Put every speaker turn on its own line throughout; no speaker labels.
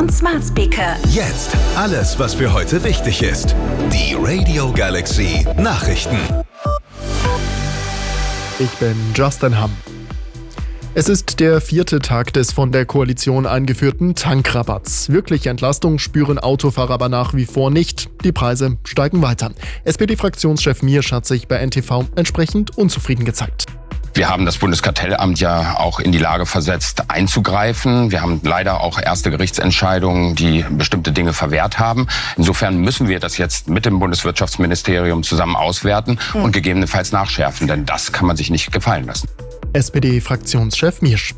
und Smart Speaker.
Jetzt alles, was für heute wichtig ist. Die Radio Galaxy Nachrichten.
Ich bin Justin Hamm. Es ist der 4. Tag des von der Koalition eingeführten Tankrabatts. Wirkliche Entlastung spüren Autofahrer aber nach wie vor nicht. Die Preise steigen weiter. SPD-Fraktionschef Miersch hat sich bei NTV entsprechend unzufrieden gezeigt.
Wir haben das Bundeskartellamt ja auch in die Lage versetzt, einzugreifen. Wir haben leider auch erste Gerichtsentscheidungen, die bestimmte Dinge verwehrt haben. Insofern müssen wir das jetzt mit dem Bundeswirtschaftsministerium zusammen auswerten und gegebenenfalls nachschärfen, denn das kann man sich nicht gefallen lassen.
SPD-Fraktionschef Miersch.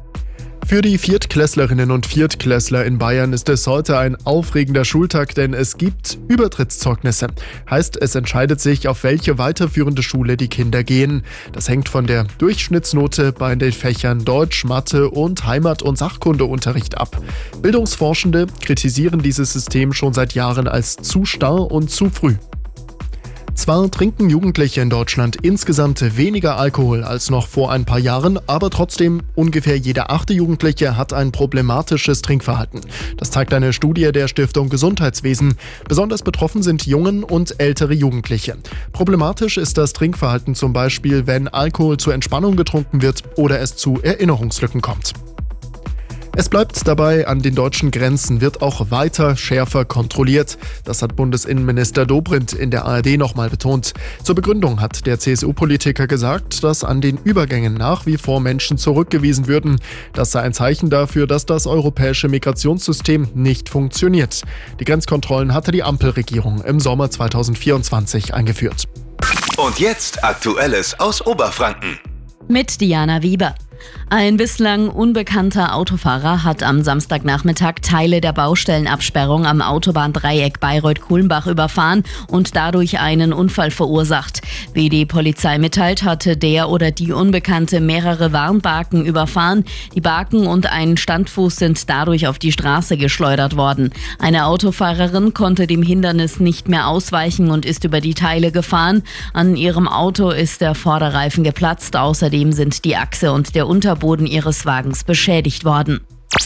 Für die Viertklässlerinnen und Viertklässler in Bayern ist es heute ein aufregender Schultag, denn es gibt Übertrittszeugnisse. Heißt, es entscheidet sich, auf welche weiterführende Schule die Kinder gehen. Das hängt von der Durchschnittsnote bei den Fächern Deutsch, Mathe und Heimat- und Sachkundeunterricht ab. Bildungsforschende kritisieren dieses System schon seit Jahren als zu starr und zu früh. Zwar trinken Jugendliche in Deutschland insgesamt weniger Alkohol als noch vor ein paar Jahren, aber trotzdem ungefähr jeder 8. Jugendliche hat ein problematisches Trinkverhalten. Das zeigt eine Studie der Stiftung Gesundheitswesen. Besonders betroffen sind junge und ältere Jugendliche. Problematisch ist das Trinkverhalten zum Beispiel, wenn Alkohol zur Entspannung getrunken wird oder es zu Erinnerungslücken kommt. Es bleibt dabei, an den deutschen Grenzen wird auch weiter schärfer kontrolliert. Das hat Bundesinnenminister Dobrindt in der ARD nochmal betont. Zur Begründung hat der CSU-Politiker gesagt, dass an den Übergängen nach wie vor Menschen zurückgewiesen würden. Das sei ein Zeichen dafür, dass das europäische Migrationssystem nicht funktioniert. Die Grenzkontrollen hatte die Ampelregierung im Sommer 2024 eingeführt.
Und jetzt Aktuelles aus Oberfranken.
Mit Diana Wieber. Ein bislang unbekannter Autofahrer hat am Samstagnachmittag Teile der Baustellenabsperrung am Autobahndreieck Bayreuth-Kulmbach überfahren und dadurch einen Unfall verursacht. Wie die Polizei mitteilt, hatte der oder die Unbekannte mehrere Warnbarken überfahren. Die Barken und ein Standfuß sind dadurch auf die Straße geschleudert worden. Eine Autofahrerin konnte dem Hindernis nicht mehr ausweichen und ist über die Teile gefahren. An ihrem Auto ist der Vorderreifen geplatzt. Außerdem sind die Achse und der Unterboden ihres Wagens beschädigt worden.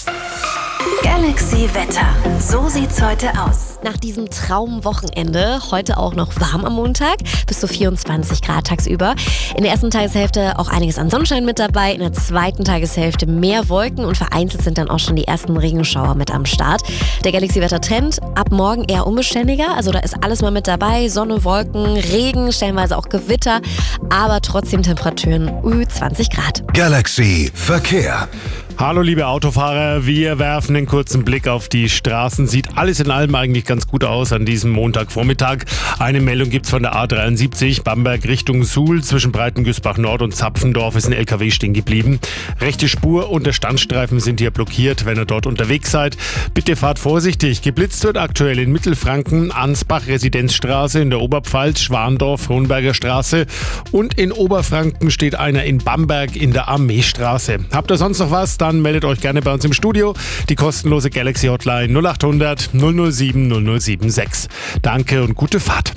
Galaxy Wetter. So sieht's heute aus.
Nach diesem Traumwochenende heute auch noch warm am Montag, bis zu 24 Grad tagsüber. In der ersten Tageshälfte auch einiges an Sonnenschein mit dabei, in der zweiten Tageshälfte mehr Wolken und vereinzelt sind dann auch schon die ersten Regenschauer mit am Start. Der Galaxy-Wetter-Trend ab morgen eher unbeständiger, also da ist alles mal mit dabei, Sonne, Wolken, Regen, stellenweise auch Gewitter, aber trotzdem Temperaturen 20 Grad.
Galaxy Verkehr.
Hallo liebe Autofahrer, wir werfen einen kurzen Blick auf die Straßen. Sieht alles in allem eigentlich ganz gut aus an diesem Montagvormittag. Eine Meldung gibt's von der A73, Bamberg Richtung Suhl. Zwischen Breitengüßbach Nord und Zapfendorf ist ein LKW stehen geblieben. Rechte Spur und der Standstreifen sind hier blockiert, wenn ihr dort unterwegs seid. Bitte fahrt vorsichtig. Geblitzt wird aktuell in Mittelfranken, Ansbach, Residenzstraße, in der Oberpfalz, Schwandorf, Frohnberger Straße und in Oberfranken steht einer in Bamberg in der Armeestraße. Habt ihr sonst noch was? Dann meldet euch gerne bei uns im Studio. Die kostenlose Galaxy Hotline 0800 007 0076. Danke und gute Fahrt.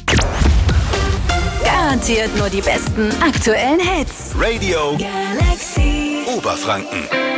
Garantiert nur die besten aktuellen Hits.
Radio
Galaxy
Oberfranken.